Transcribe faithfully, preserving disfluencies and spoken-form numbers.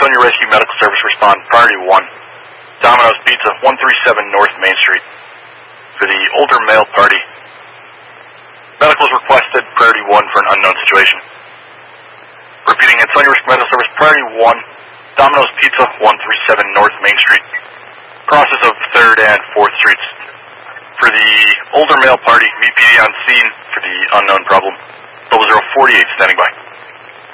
Antonio Rescue Medical Service respond priority one. Domino's Pizza, one thirty-seven North Main Street. For the older male party, medical is requested, priority one for an unknown situation. Repeating, Antonio Rescue Medical Service, priority one, Domino's Pizza, one thirty-seven North Main Street. Crosses of third and fourth Streets. For the older male party, meet P D on scene for the unknown problem. Level zero forty-eight, standing by.